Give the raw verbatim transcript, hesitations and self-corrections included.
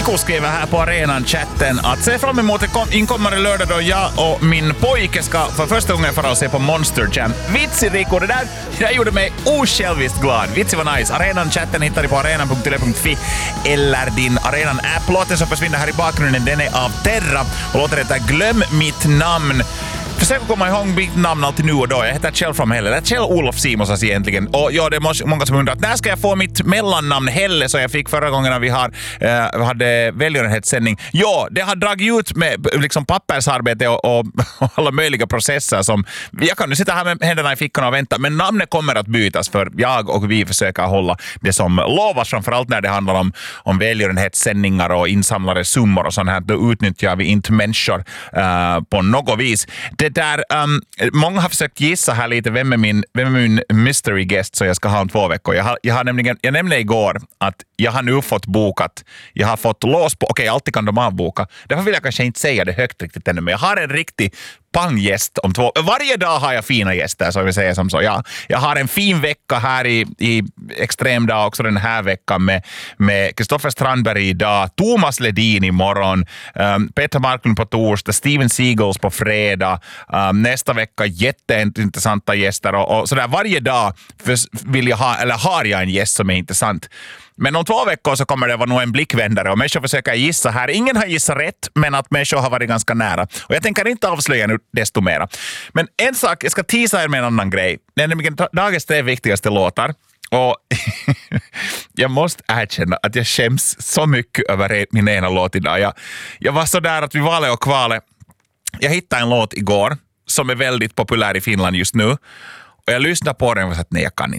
Niko skriver här på arenan-chatten att se fram emot inkommande lördag då jag och min pojke ska för första gången fara och se på Monster Jam. Vitsi Rico, det där, det där gjorde mig osjälviskt glad. Vitsi var nice. Arenan-chatten hittar du på arenan punkt tele punkt fi eller din arenan-app. Låten som försvinner här i bakgrunden, den är av Terra och låter heta Glöm mitt namn. Försök komma ihåg mitt namn alltid nu och då. Jag heter Kjell från Helle. Det är Kjell Olof Simonsas egentligen. Och ja, det är många som undrar att när ska jag få mitt mellannamn Helle som jag fick förra gången när vi har, eh, hade välgörenhetssändning. Ja, det har dragit ut med liksom pappersarbete och, och, och alla möjliga processer som... Jag kan nu sitta här med händerna i fickorna och vänta, men namnet kommer att bytas för jag och vi försöker hålla det som lovas, framförallt när det handlar om, om välgörenhetssändningar och insamlade summor och sånt här. Då utnyttjar vi inte människor uh, på något vis. Det där, um, många har försökt gissa här lite vem är min, vem är min mystery guest som jag ska ha om två veckor. Jag, har, jag, har nämligen, jag nämnde igår att jag har nu fått bokat, jag har fått lås på, okej, okay, alltid kan de avboka. Därför vill jag kanske inte säga det högt riktigt ännu, men jag har en riktig panggäst om två... Varje dag har jag fina gäster, så vi säger som så. Ja, jag har en fin vecka här i, i extremdag också den här veckan med med Kristoffer Strandberg idag, Thomas Ledin imorgon, um, Peter Marklund på torsdag, Steven Seagulls på fredag, um, nästa vecka jätteintressanta gäster och, och sådär. Varje dag vill jag ha, eller har jag en gäst som är intressant. Men om två veckor så kommer det vara nog en blickvändare och människor försöker gissa här. Ingen har gissat rätt, men att människor har varit ganska nära. Och jag tänker inte avslöja nu desto mera. Men en sak, jag ska teasa er med en annan grej. Det är nämligen dagens tre viktigaste låtar. Och jag måste erkänna att jag skäms så mycket över min ena låt idag. Jag, jag var så där att vi valet och kvalet. Jag hittade en låt igår som är väldigt populär i Finland just nu. Och jag lyssnade på den och sa att nej, jag kan inte.